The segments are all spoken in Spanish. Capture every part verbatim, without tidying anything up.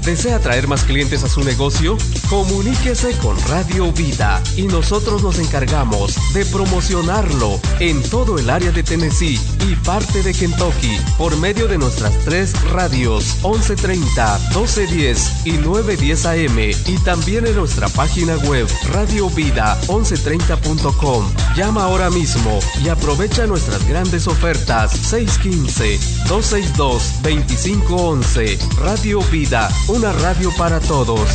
¿Desea traer más clientes a su negocio? Comuníquese con Radio Vida y nosotros nos encargamos de promocionarlo en todo el área de Tennessee y parte de Kentucky por medio de nuestras tres radios once treinta, doce diez y nueve diez A M y también en nuestra página web radio vida once treinta punto com. Llama ahora mismo y aprovecha nuestras grandes ofertas seis uno cinco, dos seis dos, dos cinco once. Radio Vida, una radio para todos.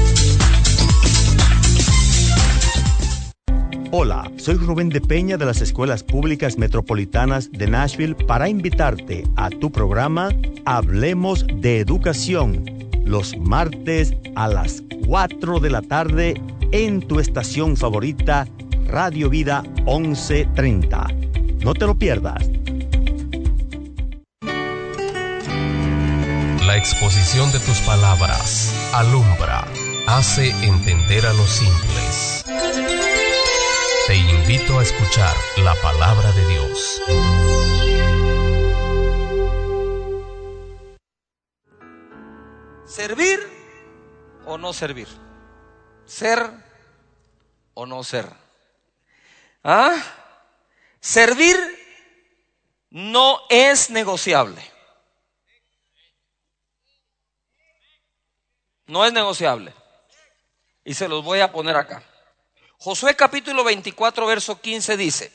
Hola, soy Rubén de Peña de las Escuelas Públicas Metropolitanas de Nashville para invitarte a tu programa Hablemos de Educación, los martes a las cuatro de la tarde en tu estación favorita, Radio Vida once treinta. No te lo pierdas. La exposición de tus palabras alumbra, hace entender a los simples. Te invito a escuchar la palabra de Dios. ¿Servir o no servir? ¿Ser o no ser? ¿Ah? Servir no es negociable. No es negociable. Y se los voy a poner acá. Josué capítulo veinticuatro, verso quince dice: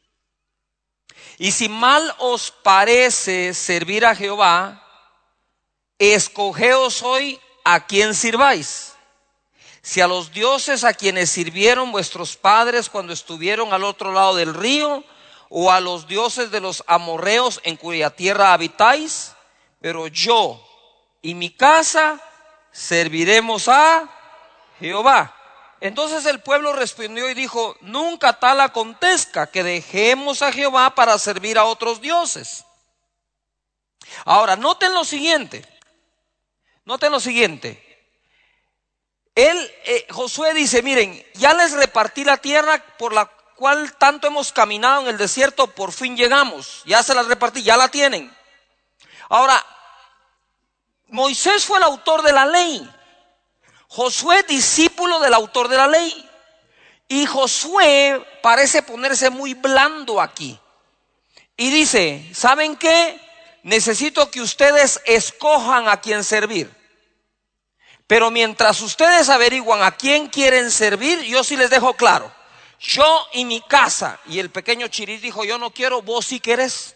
y si mal os parece servir a Jehová, escogeos hoy a quién sirváis. Si a los dioses a quienes sirvieron vuestros padres cuando estuvieron al otro lado del río, o a los dioses de los amorreos en cuya tierra habitáis, pero yo y mi casa serviremos a Jehová. Entonces el pueblo respondió y dijo: nunca tal acontezca que dejemos a Jehová para servir a otros dioses. Ahora, noten lo siguiente. Noten lo siguiente. Él, eh, Josué dice: miren, ya les repartí la tierra por la cual tanto hemos caminado en el desierto, por fin llegamos. Ya se las repartí, ya la tienen. Ahora, Moisés fue el autor de la ley. Josué, discípulo del autor de la ley. Y Josué parece ponerse muy blando aquí. Y dice: ¿saben qué? Necesito que ustedes escojan a quién servir. Pero mientras ustedes averiguan a quién quieren servir, yo sí les dejo claro: yo y mi casa. Y el pequeño Chiris dijo: yo no quiero, vos sí querés.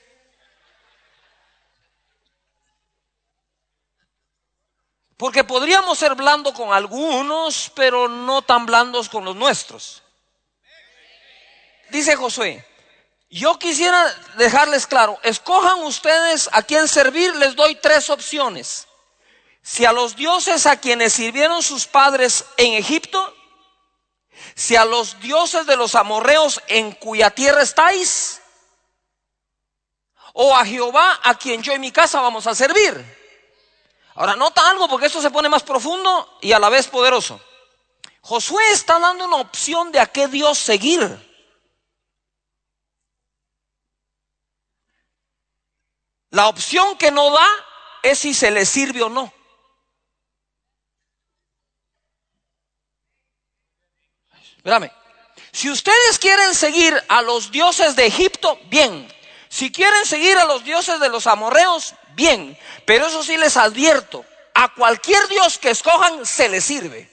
Porque podríamos ser blandos con algunos, pero no tan blandos con los nuestros. Dice Josué: yo quisiera dejarles claro, escojan ustedes a quién servir. Les doy tres opciones. Si a los dioses a quienes sirvieron sus padres en Egipto, si a los dioses de los amorreos en cuya tierra estáis, o a Jehová a quien yo y mi casa vamos a servir. Ahora nota algo, porque esto se pone más profundo y a la vez poderoso. Josué está dando una opción de a qué Dios seguir. La opción que no da es si se le sirve o no. Espérame. Si ustedes quieren seguir a los dioses de Egipto, bien. Si quieren seguir a los dioses de los amorreos, bien. Pero eso sí les advierto: a cualquier dios que escojan se les sirve.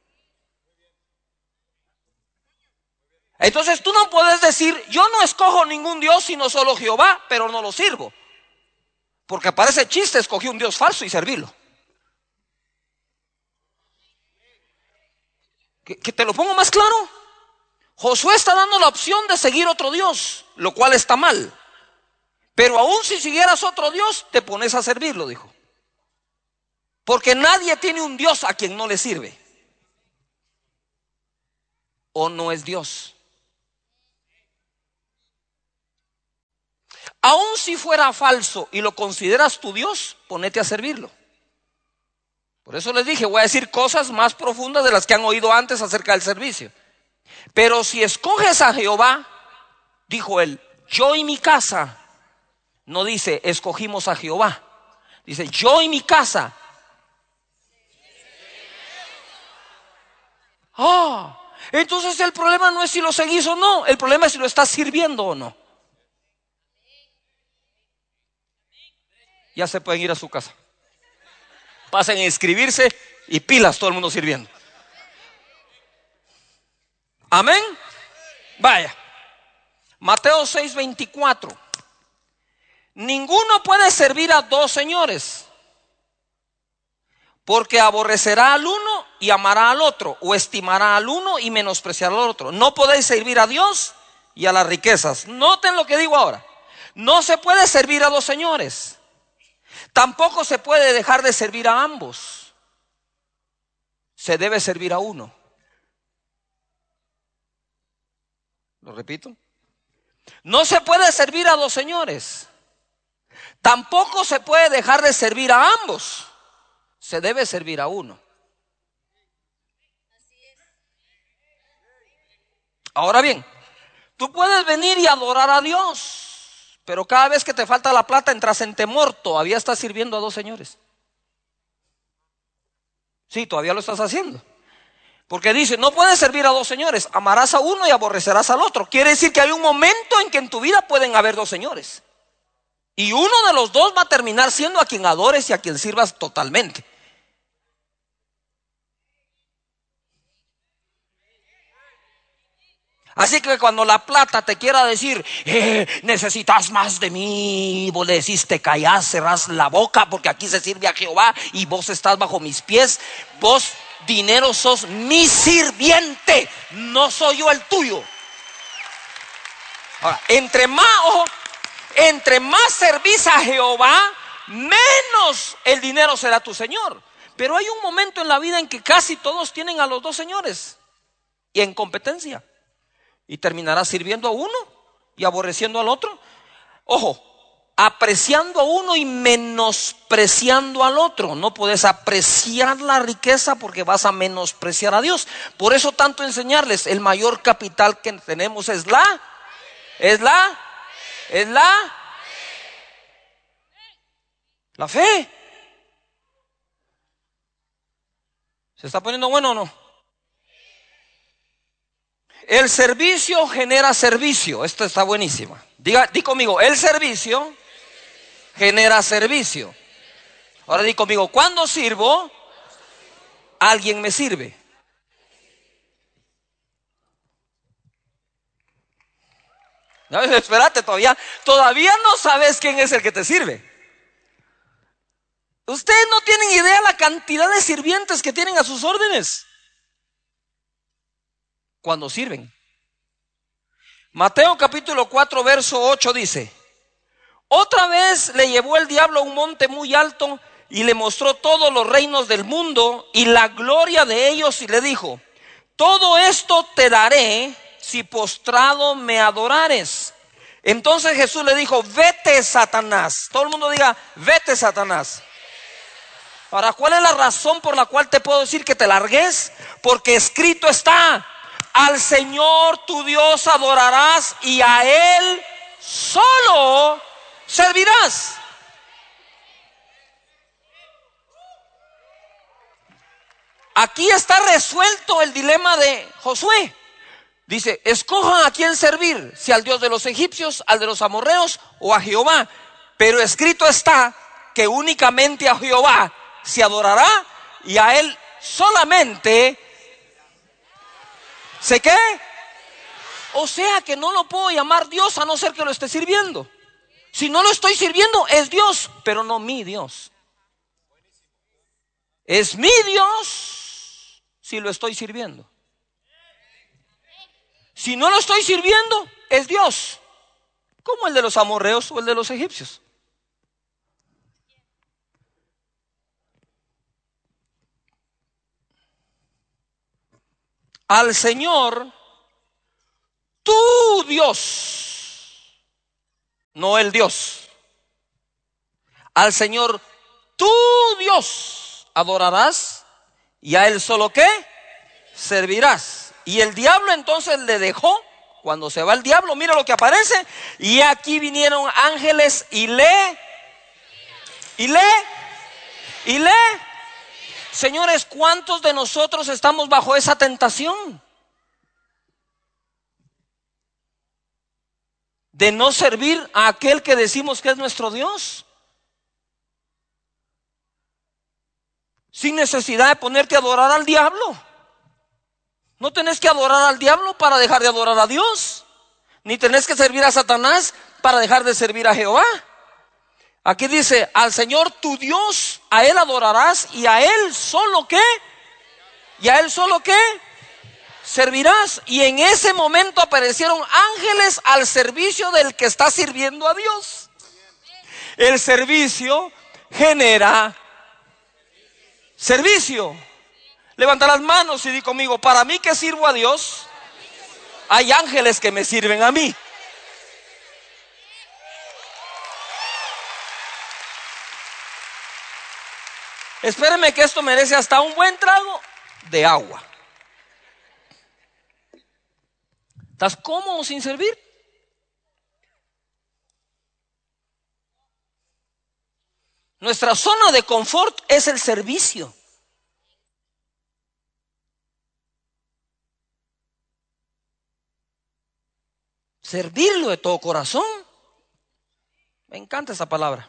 Entonces tú no puedes decir: yo no escojo ningún dios sino solo Jehová, pero no lo sirvo. Porque parece chiste, escogí un dios falso y servirlo. ¿Que, que te lo pongo más claro? Josué está dando la opción de seguir otro dios, lo cual está mal. Pero aún si siguieras otro dios, te pones a servirlo, dijo. Porque nadie tiene un dios a quien no le sirve. O no es Dios. Aún si fuera falso y lo consideras tu Dios, ponete a servirlo. Por eso les dije, voy a decir cosas más profundas de las que han oído antes acerca del servicio. Pero si escoges a Jehová, dijo él, yo y mi casa. No dice escogimos a Jehová. Dice yo y mi casa Ah, entonces el problema no es si lo seguís o no, el problema es si lo estás sirviendo o no. Ya se pueden ir a su casa. Pasen a inscribirse y pilas, todo el mundo sirviendo. Amén. Vaya. Mateo seis veinticuatro. Ninguno puede servir a dos señores, porque aborrecerá al uno y amará al otro, o estimará al uno y menospreciará al otro. No podéis servir a Dios y a las riquezas. Noten lo que digo ahora. No se puede servir a dos señores. Tampoco se puede dejar de servir a ambos. Se debe servir a uno. Lo repito. No se puede servir a dos señores. Tampoco se puede dejar de servir a ambos. Se debe servir a uno. Ahora bien, tú puedes venir y adorar a Dios, pero cada vez que te falta la plata entras en temor. Todavía estás sirviendo a dos señores. Sí, todavía lo estás haciendo. Porque dice, no puedes servir a dos señores. Amarás a uno y aborrecerás al otro. Quiere decir que hay un momento en que en tu vida pueden haber dos señores. Y uno de los dos va a terminar siendo a quien adores y a quien sirvas totalmente. Así que cuando la plata te quiera decir, eh, necesitas más de mí, vos le decís, te callás, cerrás la boca, porque aquí se sirve a Jehová y vos estás bajo mis pies. Vos, dinero, sos mi sirviente, no soy yo el tuyo. Ahora, entre más, ojo, entre más servís a Jehová, menos el dinero será tu señor. Pero hay un momento en la vida en que casi todos tienen a los dos señores y en competencia. Y terminarás sirviendo a uno y aborreciendo al otro. Ojo, apreciando a uno y menospreciando al otro. No puedes apreciar la riqueza porque vas a menospreciar a Dios. Por eso tanto enseñarles, el mayor capital que tenemos es la, es la, es la, la fe. ¿Se está poniendo bueno o no? El servicio genera servicio. Esto está buenísima. Diga, di conmigo, el servicio genera servicio. Ahora di conmigo, cuando sirvo, alguien me sirve. No, espérate, todavía, todavía no sabes quién es el que te sirve. Ustedes no tienen idea la cantidad de sirvientes que tienen a sus órdenes cuando sirven. Mateo capítulo cuatro verso ocho dice: otra vez le llevó el diablo a un monte muy alto y le mostró todos los reinos del mundo y la gloria de ellos, y le dijo: todo esto te daré si postrado me adorares. Entonces Jesús le dijo: vete, Satanás. Todo el mundo diga: vete, Satanás. Ahora, ¿cuál es la razón por la cual te puedo decir que te largues? Porque escrito está: al Señor tu Dios adorarás y a Él solo servirás. Aquí está resuelto el dilema de Josué. Dice: escojan a quién servir, si al Dios de los egipcios, al de los amorreos o a Jehová. Pero escrito está que únicamente a Jehová se adorará y a Él solamente ¿sé qué? O sea que no lo puedo llamar Dios a no ser que lo esté sirviendo. Si no lo estoy sirviendo, es Dios, pero no mi Dios. Es mi Dios si lo estoy sirviendo. Si no lo estoy sirviendo, es Dios, como el de los amorreos o el de los egipcios. Al Señor tu Dios, no el Dios. Al Señor tu Dios adorarás y a Él solo ¿qué? Servirás. Y el diablo entonces le dejó. Cuando se va el diablo, mira lo que aparece. Y aquí vinieron ángeles y le, y le, y le señores, ¿cuántos de nosotros estamos bajo esa tentación de no servir a aquel que decimos que es nuestro Dios? Sin necesidad de ponerte a adorar al diablo. No tenés que adorar al diablo para dejar de adorar a Dios, ni tenés que servir a Satanás para dejar de servir a Jehová. Aquí dice, al Señor tu Dios, a Él adorarás, y a Él solo ¿qué? ¿Y a Él solo qué? Servirás. Y en ese momento aparecieron ángeles al servicio del que está sirviendo a Dios. El servicio genera servicio. Levanta las manos y di conmigo, para mí que sirvo a Dios, hay ángeles que me sirven a mí. Espéreme que esto merece hasta un buen trago de agua. ¿Estás cómodo sin servir? Nuestra zona de confort es el servicio. Servirlo de todo corazón. Me encanta esa palabra.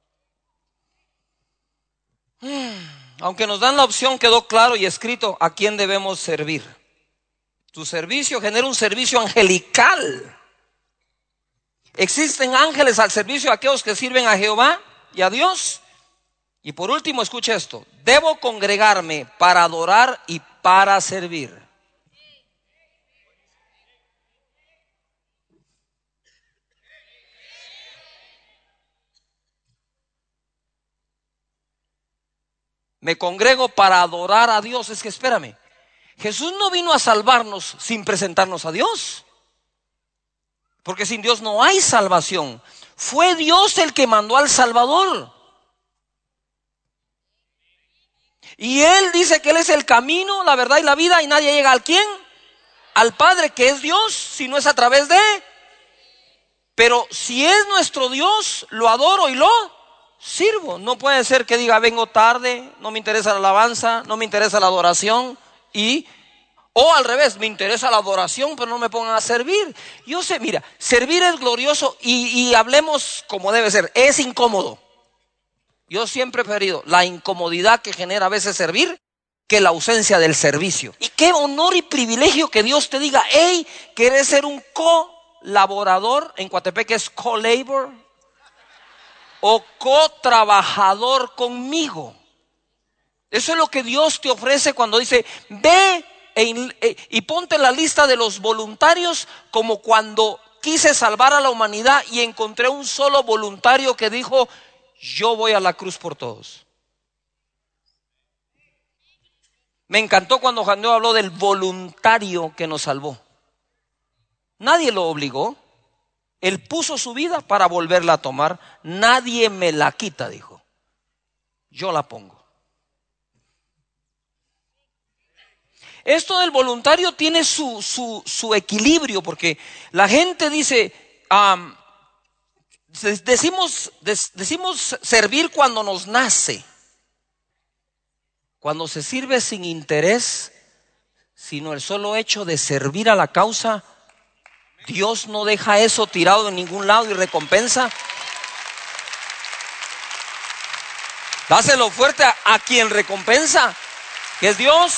Aunque nos dan la opción, quedó claro y escrito a quién debemos servir. Tu servicio genera un servicio angelical. Existen ángeles al servicio de aquellos que sirven a Jehová y a Dios. Y por último, escucha esto: debo congregarme para adorar y para servir. Me congrego para adorar a Dios. Es que espérame, Jesús no vino a salvarnos sin presentarnos a Dios, porque sin Dios no hay salvación. Fue Dios el que mandó al Salvador, y Él dice que Él es el camino, la verdad y la vida, y nadie llega al ¿quién? Al Padre, que es Dios, si no es a través de. Pero si es nuestro Dios, lo adoro y lo sirvo. No puede ser que diga vengo tarde, no me interesa la alabanza, no me interesa la adoración, y o al revés, me interesa la adoración pero no me pongan a servir. Yo sé, mira, servir es glorioso, y, y hablemos como debe ser, es incómodo. Yo siempre he preferido la incomodidad que genera a veces servir que la ausencia del servicio. Y qué honor y privilegio que Dios te diga, hey, ¿quieres ser un colaborador? En Coatepec es co-labor o co-trabajador conmigo. Eso es lo que Dios te ofrece cuando dice, ve e, e, y ponte en la lista de los voluntarios, como cuando quise salvar a la humanidad y encontré un solo voluntario que dijo, yo voy a la cruz por todos. Me encantó cuando Juan Diego habló del voluntario que nos salvó. Nadie lo obligó. Él puso su vida para volverla a tomar. Nadie me la quita, dijo. Yo la pongo. Esto del voluntario tiene su, su, su equilibrio, porque la gente dice, um, decimos, decimos servir cuando nos nace. Cuando se sirve sin interés, sino el solo hecho de servir a la causa, Dios no deja eso tirado en ningún lado y recompensa. Dáselo fuerte a, a quien recompensa, que es Dios.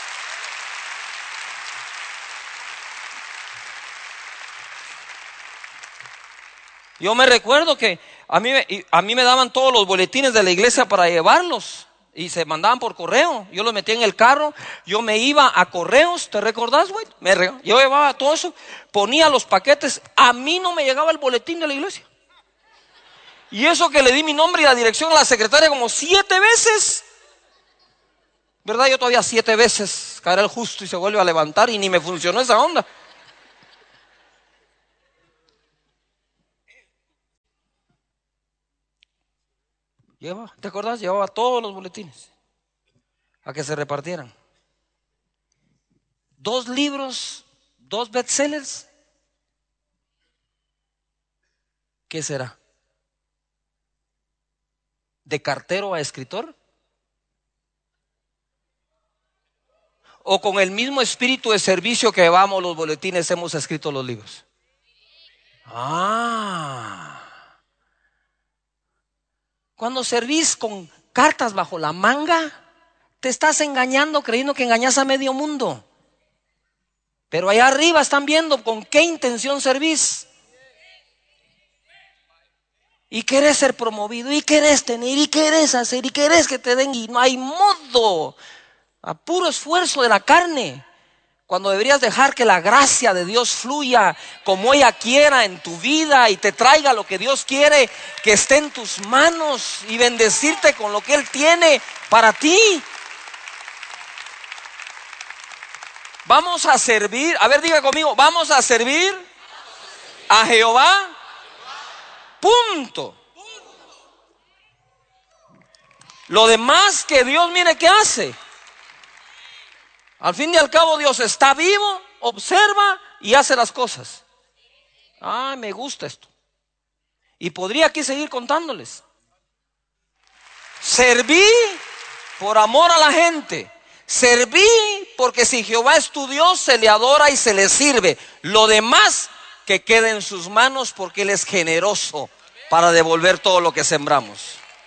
Yo me recuerdo que a mí, a mí me daban todos los boletines de la iglesia para llevarlos, y se mandaban por correo. Yo los metía en el carro, yo me iba a correos, ¿te recordás, güey? Me re... Yo llevaba todo eso, ponía los paquetes. A mí no me llegaba el boletín de la iglesia. Y eso que le di mi nombre y la dirección a la secretaria como siete veces. ¿Verdad? Yo todavía siete veces caerá el justo y se vuelve a levantar, y ni me funcionó esa onda. Lleva, ¿te acordás? Llevaba todos los boletines a que se repartieran. Dos libros, dos bestsellers. ¿Qué será? ¿De cartero a escritor? ¿O con el mismo espíritu de servicio que llevamos los boletines hemos escrito los libros? Ah. Cuando servís con cartas bajo la manga, te estás engañando creyendo que engañas a medio mundo. Pero allá arriba están viendo con qué intención servís. Y querés ser promovido, y querés tener, y querés hacer, y querés que te den, y no hay modo. A puro esfuerzo de la carne. Cuando deberías dejar que la gracia de Dios fluya como ella quiera en tu vida y te traiga lo que Dios quiere que esté en tus manos y bendecirte con lo que Él tiene para ti. Vamos a servir, a ver, diga conmigo, vamos a servir a Jehová. Punto. Lo demás que Dios, mire qué hace. Al fin y al cabo Dios está vivo, observa y hace las cosas. Ay, me gusta esto. Y podría aquí seguir contándoles. Serví por amor a la gente. Serví porque si Jehová es tu Dios, se le adora y se le sirve. Lo demás que quede en sus manos, porque Él es generoso para devolver todo lo que sembramos.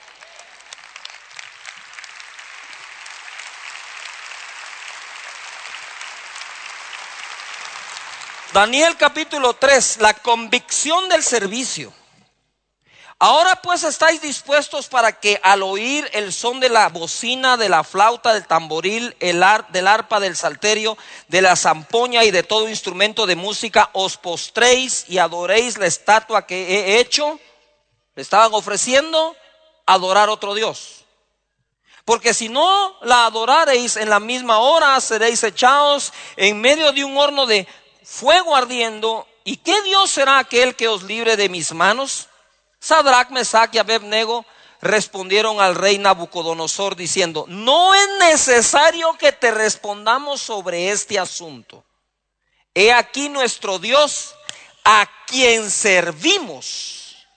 Daniel capítulo tres, la convicción del servicio. Ahora pues estáis dispuestos para que al oír el son de la bocina, de la flauta, del tamboril, el ar, del arpa, del salterio, de la zampoña y de todo instrumento de música, os postréis y adoréis la estatua que he hecho. Le estaban ofreciendo adorar otro Dios. Porque si no la adorareis en la misma hora, seréis echados en medio de un horno de fuego ardiendo. ¿Y qué Dios será aquel que os libre de mis manos? Sadrach, Mesach y Abed-nego respondieron al rey Nabucodonosor diciendo: no es necesario que te respondamos sobre este asunto. He aquí nuestro Dios, a quien servimos.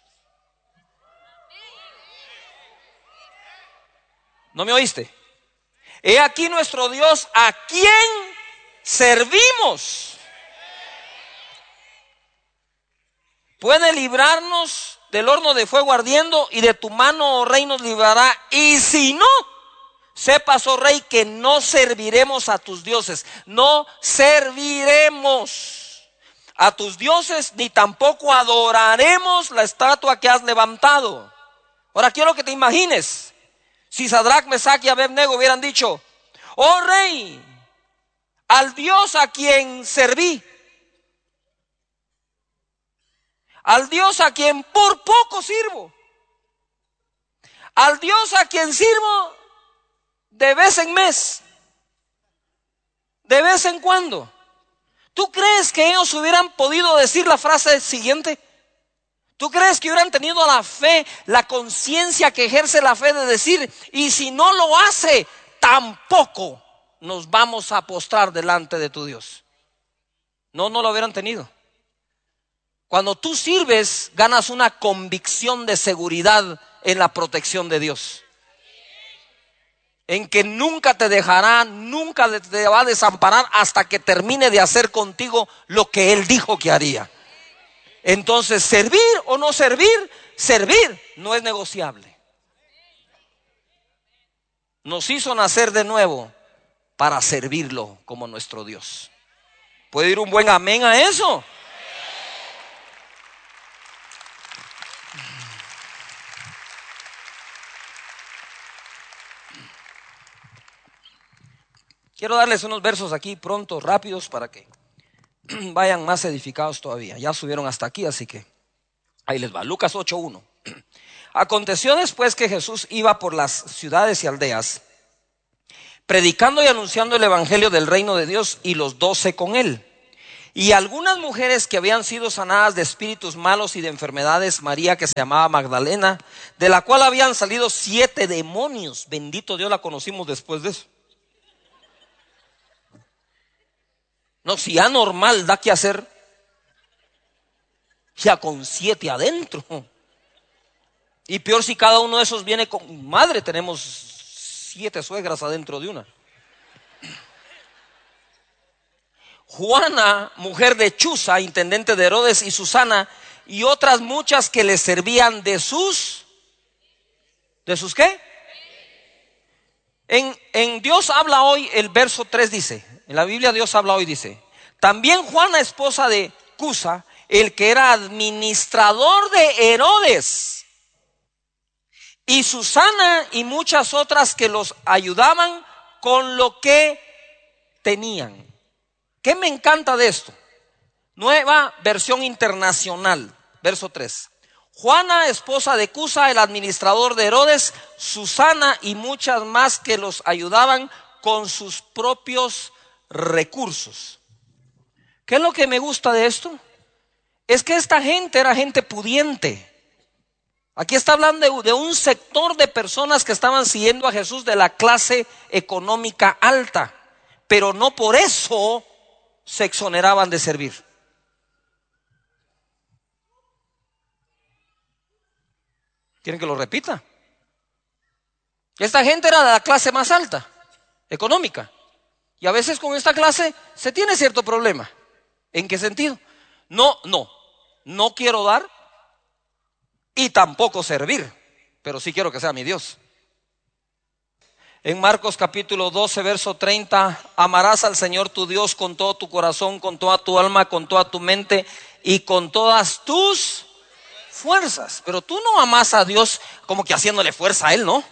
¿No me oíste? He aquí nuestro Dios, a quien servimos. Puede librarnos del horno de fuego ardiendo, y de tu mano, oh rey, nos librará. Y si no, sepas, oh rey, que no serviremos a tus dioses. No serviremos a tus dioses, ni tampoco adoraremos la estatua que has levantado. Ahora quiero que te imagines, si Sadrach, Mesach y Abed-nego hubieran dicho: oh rey, al Dios a quien serví, al Dios a quien por poco sirvo, al Dios a quien sirvo de vez en mes, de vez en cuando. ¿Tú crees que ellos hubieran podido decir la frase siguiente? ¿Tú crees que hubieran tenido la fe, la conciencia que ejerce la fe de decir: y si no lo hace, tampoco nos vamos a postrar delante de tu Dios? No, no lo hubieran tenido. Cuando tú sirves, ganas una convicción de seguridad en la protección de Dios, en que nunca te dejará, nunca te va a desamparar hasta que termine de hacer contigo lo que Él dijo que haría. Entonces, servir o no servir, servir no es negociable. Nos hizo nacer de nuevo para servirlo como nuestro Dios. ¿Puede ir un buen amén a eso? Quiero darles unos versos aquí pronto, rápidos, para que vayan más edificados todavía. Ya subieron hasta aquí, así que ahí les va. Lucas ocho uno. Aconteció después que Jesús iba por las ciudades y aldeas, predicando y anunciando el evangelio del reino de Dios, y los doce con él. Y algunas mujeres que habían sido sanadas de espíritus malos y de enfermedades, María, que se llamaba Magdalena, de la cual habían salido siete demonios. Bendito Dios, la conocimos después de eso. No, si ya normal da que hacer, ya con siete adentro. Y peor si cada uno de esos viene con madre. Tenemos siete suegras adentro de una. Juana, mujer de Chuza, intendente de Herodes, y Susana, y otras muchas que le servían de sus, ¿de sus qué? En, en Dios habla hoy, el verso tres dice, en la Biblia Dios habla hoy, dice, también Juana, esposa de Cusa, el que era administrador de Herodes, y Susana y muchas otras que los ayudaban con lo que tenían. ¿Qué me encanta de esto? Nueva versión internacional, verso tres. Juana, esposa de Cusa, el administrador de Herodes, Susana y muchas más que los ayudaban con sus propios recursos. ¿Qué es lo que me gusta de esto? Es que esta gente era gente pudiente. Aquí está hablando de, de un sector de personas que estaban siguiendo a Jesús de la clase económica alta, pero no por eso se exoneraban de servir. ¿Quieren que lo repita? Esta gente era de la clase más alta, económica. Y a veces con esta clase se tiene cierto problema. ¿En qué sentido? No, no, no quiero dar y tampoco servir, pero sí quiero que sea mi Dios. En Marcos capítulo doce, verso treinta, amarás al Señor tu Dios con todo tu corazón, con toda tu alma, con toda tu mente y con todas tus fuerzas. Pero tú no amas a Dios como que haciéndole fuerza a Él, ¿no?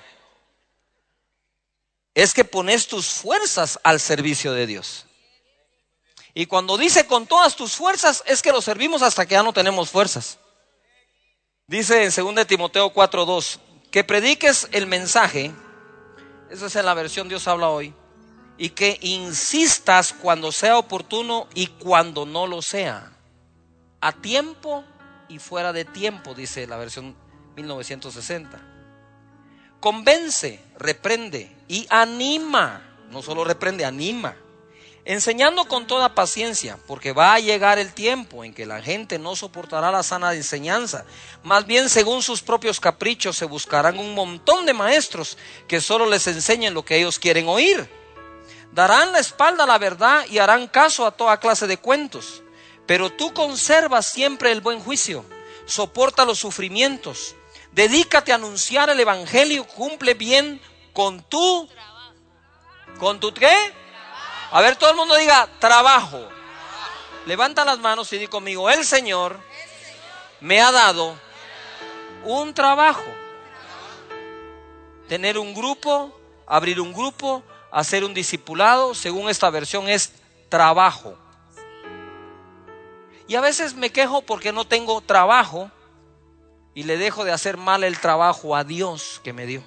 Es que pones tus fuerzas al servicio de Dios. Y cuando dice con todas tus fuerzas, es que lo servimos hasta que ya no tenemos fuerzas. Dice en segunda de Timoteo cuatro dos, que prediques el mensaje. Esa es en la versión Dios habla hoy. Y que insistas cuando sea oportuno y cuando no lo sea. A tiempo y fuera de tiempo, dice la versión mil novecientos sesenta. Convence, reprende y anima. No solo reprende, anima. Enseñando con toda paciencia, porque va a llegar el tiempo en que la gente no soportará la sana enseñanza. Más bien, según sus propios caprichos, se buscarán un montón de maestros que solo les enseñen lo que ellos quieren oír. Darán la espalda a la verdad y harán caso a toda clase de cuentos. Pero tú conservas siempre el buen juicio, soporta los sufrimientos, dedícate a anunciar el evangelio, cumple bien con tu, ¿con tu qué? A ver, todo el mundo diga, trabajo. Levanta las manos y di conmigo, el Señor me ha dado un trabajo. Tener un grupo, abrir un grupo, hacer un discipulado, según esta versión es trabajo. Y a veces me quejo porque no tengo trabajo y le dejo de hacer mal el trabajo a Dios que me dio.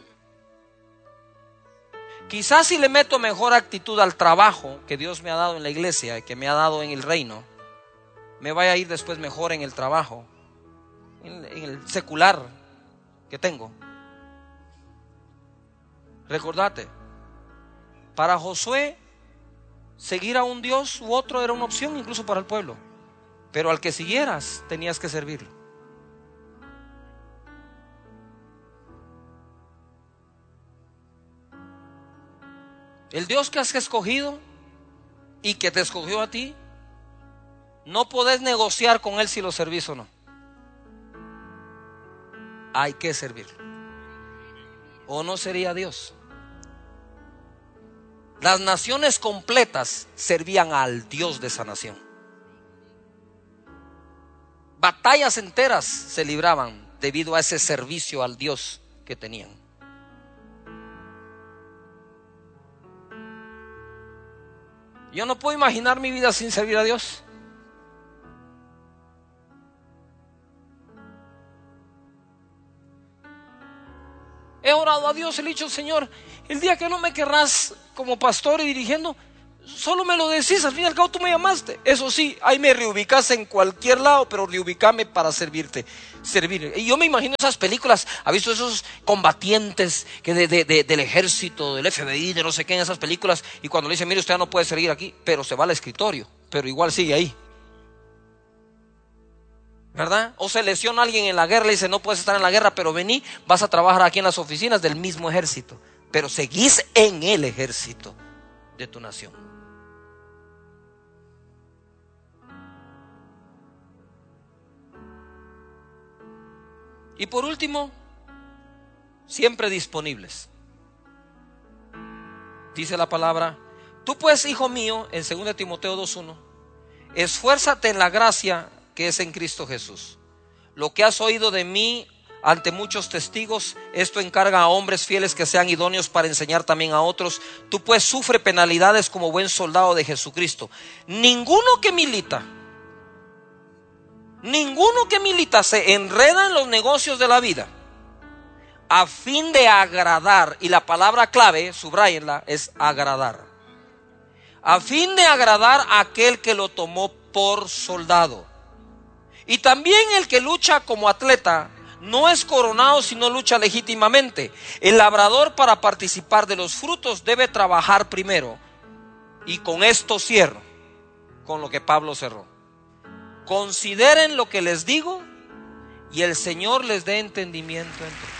Quizás si le meto mejor actitud al trabajo que Dios me ha dado en la iglesia y que me ha dado en el reino, me vaya a ir después mejor en el trabajo, en, en el secular que tengo. Recordate, para Josué, seguir a un Dios u otro era una opción incluso para el pueblo, pero al que siguieras tenías que servirlo. El Dios que has escogido y que te escogió a ti, no podés negociar con Él si lo servís o no. Hay que servirlo. O no sería Dios. Las naciones completas servían al Dios de esa nación. Batallas enteras se libraban debido a ese servicio al Dios que tenían. Yo no puedo imaginar mi vida sin servir a Dios. He orado a Dios, le he dicho, Señor, el día que no me querrás como pastor y dirigiendo, solo me lo decís, al fin y al cabo tú me llamaste. Eso sí, ahí me reubicas en cualquier lado, pero reubicame para servirte, servir. Y yo me imagino esas películas, ¿ha visto esos combatientes que de, de, de, del ejército, del F B I, de no sé qué, en esas películas? Y cuando le dicen, mire, usted ya no puede servir aquí, pero se va al escritorio, pero igual sigue ahí, ¿verdad? O se lesiona a alguien en la guerra, le dice, no puedes estar en la guerra, pero vení, vas a trabajar aquí en las oficinas del mismo ejército, pero seguís en el ejército de tu nación. Y por último, siempre disponibles. Dice la palabra: tú pues, hijo mío, en segunda Timoteo dos uno, esfuérzate en la gracia que es en Cristo Jesús. Lo que has oído de mí ante muchos testigos, esto encarga a hombres fieles que sean idóneos para enseñar también a otros. Tú pues sufre penalidades como buen soldado de Jesucristo. Ninguno que milita, ninguno que milita se enreda en los negocios de la vida a fin de agradar, y la palabra clave, subrayenla, es agradar. A fin de agradar a aquel que lo tomó por soldado. Y también el que lucha como atleta no es coronado si no lucha legítimamente. El labrador, para participar de los frutos, debe trabajar primero. Y con esto cierro, con lo que Pablo cerró. Consideren lo que les digo y el Señor les dé entendimiento en todo.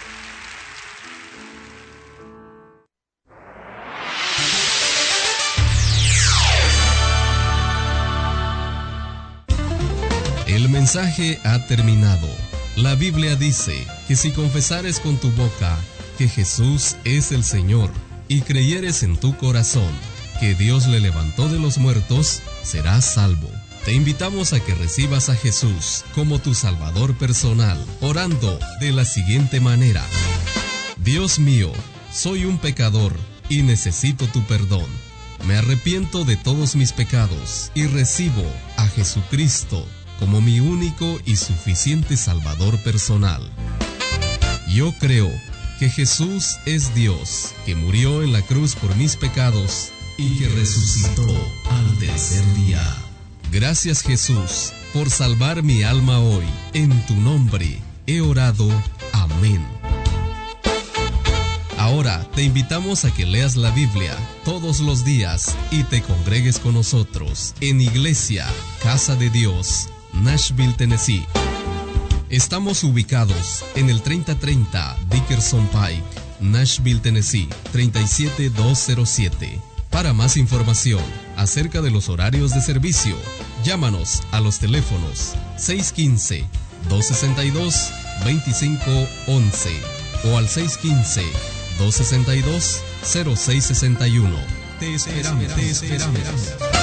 El mensaje ha terminado. La Biblia dice que si confesares con tu boca que Jesús es el Señor y creyeres en tu corazón que Dios le levantó de los muertos, serás salvo. Te invitamos a que recibas a Jesús como tu Salvador personal, orando de la siguiente manera: Dios mío, soy un pecador y necesito tu perdón. Me arrepiento de todos mis pecados y recibo a Jesucristo como mi único y suficiente Salvador personal. Yo creo que Jesús es Dios, que murió en la cruz por mis pecados y que resucitó al tercer día. Gracias, Jesús, por salvar mi alma hoy. En tu nombre he orado. Amén. Ahora te invitamos a que leas la Biblia todos los días y te congregues con nosotros en Iglesia Casa de Dios, Nashville, Tennessee. Estamos ubicados en el treinta treinta Dickerson Pike, Nashville, Tennessee, treinta y siete mil doscientos siete. Para más información acerca de los horarios de servicio, llámanos a los teléfonos seis uno cinco, dos seis dos, dos cinco uno uno o al seis uno cinco, dos seis dos, cero seis seis uno. Te esperamos, te esperamos.